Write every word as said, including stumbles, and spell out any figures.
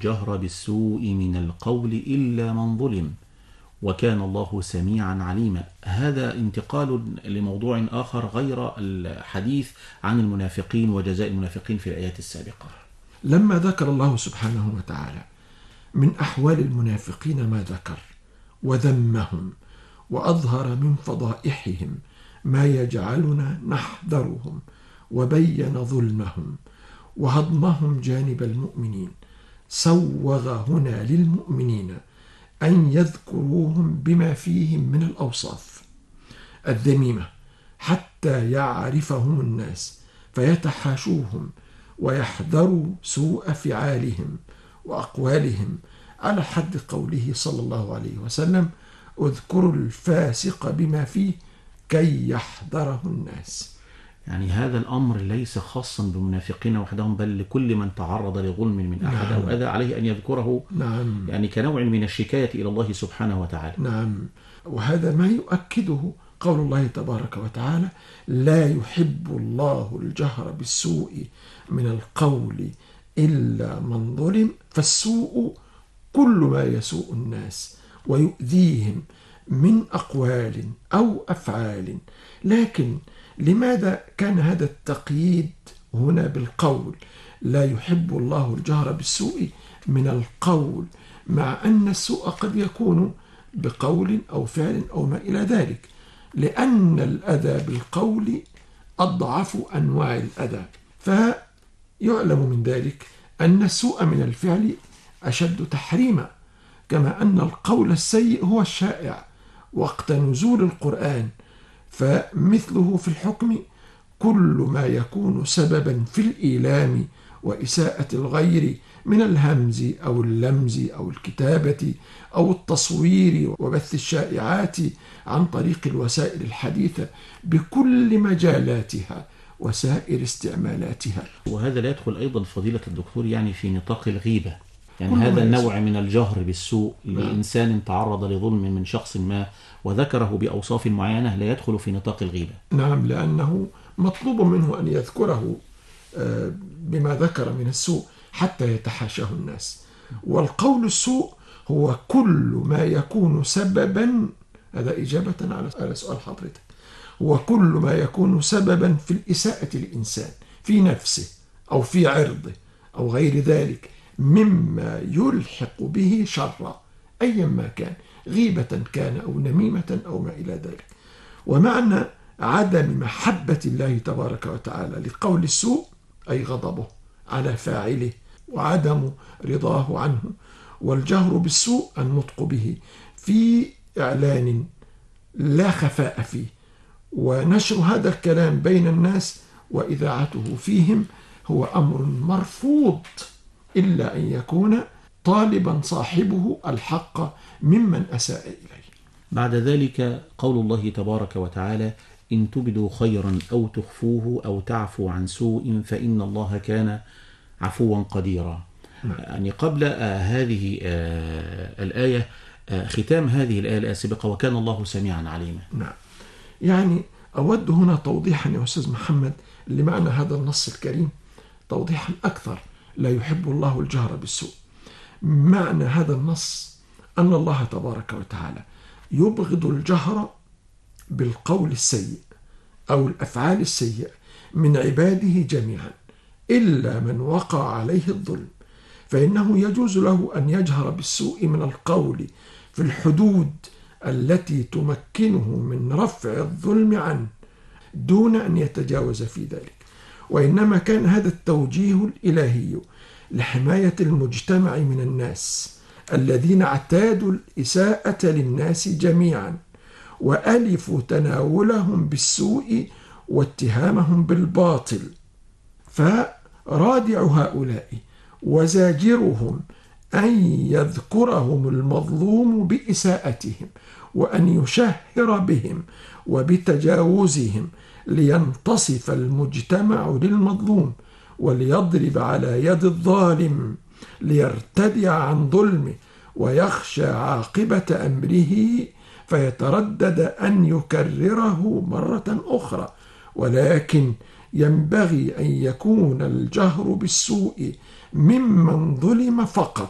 جهر بالسوء من القول إلا من ظلم وكان الله سميعا عليما. هذا انتقال لموضوع آخر غير الحديث عن المنافقين وجزاء المنافقين في الآيات السابقة. لما ذكر الله سبحانه وتعالى من أحوال المنافقين ما ذكر وذمهم وأظهر من فضائحهم ما يجعلنا نحذرهم، وبين ظلمهم وهضمهم جانب المؤمنين، سوغ هنا للمؤمنين أن يذكروهم بما فيهم من الأوصاف الذميمة حتى يعرفهم الناس فيتحاشوهم ويحذروا سوء فعالهم وأقوالهم، على حد قوله صلى الله عليه وسلم: اذكروا الفاسق بما فيه كي يحذره الناس. يعني هذا الأمر ليس خاصا بالمنافقين وحدهم، بل لكل من تعرض لظلم من أحد نعم. أو أذى عليه أن يذكره نعم. يعني كنوع من الشكاية إلى الله سبحانه وتعالى. نعم. وهذا ما يؤكده قول الله تبارك وتعالى: لا يحب الله الجهر بالسوء من القول إلا من ظلم. فالسوء كل ما يسوء الناس ويؤذيهم من أقوال أو أفعال. لكن لماذا كان هذا التقييد هنا بالقول؟ لا يحب الله الجهر بالسوء من القول، مع أن السوء قد يكون بقول أو فعل أو ما إلى ذلك، لأن الأذى بالقول أضعف أنواع الأذى. فيعلم من ذلك أن السوء من الفعل أشد تحريما، كما أن القول السيء هو الشائع وقت نزول القرآن. فمثله في الحكم كل ما يكون سببا في الإيلام وإساءة الغير من الهمز أو اللمز أو الكتابة أو التصوير وبث الشائعات عن طريق الوسائل الحديثة بكل مجالاتها وسائر استعمالاتها. وهذا لا يدخل أيضا فضيلة الدكتور يعني في نطاق الغيبة، يعني هذا النوع من الجهر بالسوء لإنسان تعرض لظلم من شخص ما وذكره بأوصاف معينة لا يدخل في نطاق الغيبة. نعم، لأنه مطلوب منه أن يذكره بما ذكر من السوء حتى يتحاشاه الناس. والقول السوء هو كل ما يكون سببا، هذا إجابة على سؤال حضرتك، هو كل ما يكون سببا في الإساءة الإنسان في نفسه أو في عرضه أو غير ذلك مما يلحق به شر أيا ما كان، غيبة كان أو نميمة أو ما إلى ذلك. ومعنى عدم محبة الله تبارك وتعالى لقول السوء أي غضبه على فاعله وعدم رضاه عنه، والجهر بالسوء النطق به في إعلان لا خفاء فيه، ونشر هذا الكلام بين الناس وإذاعته فيهم هو أمر مرفوض، إلا أن يكون طالبا صاحبه الحق ممن أساء إليه. بعد ذلك قول الله تبارك وتعالى: إن تبدوا خيرا أو تخفوه أو تعفو عن سوء فإن الله كان عفوا قديرا. نعم. يعني قبل آه هذه آه الآية آه ختام هذه الآية السابقة: وكان الله سميعا عليما. نعم. يعني أود هنا توضيحا يا أستاذ محمد لمعنى هذا النص الكريم، توضيحا أكثر. لا يحب الله الجهر بالسوء. معنى هذا النص أن الله تبارك وتعالى يبغض الجهر بالقول السيء أو الأفعال السيئة من عباده جميعا إلا من وقع عليه الظلم، فإنه يجوز له أن يجهر بالسوء من القول في الحدود التي تمكنه من رفع الظلم عنه دون أن يتجاوز في ذلك. وإنما كان هذا التوجيه الإلهي لحماية المجتمع من الناس الذين اعتادوا الإساءة للناس جميعا وألفوا تناولهم بالسوء واتهامهم بالباطل. فرادع هؤلاء وزاجرهم أن يذكرهم المظلوم بإساءتهم وأن يشهر بهم وبتجاوزهم لينتصف المجتمع للمظلوم وليضرب على يد الظالم ليرتدع عن ظلمه ويخشى عاقبة أمره فيتردد أن يكرره مرة أخرى. ولكن ينبغي أن يكون الجهر بالسوء ممن ظلم فقط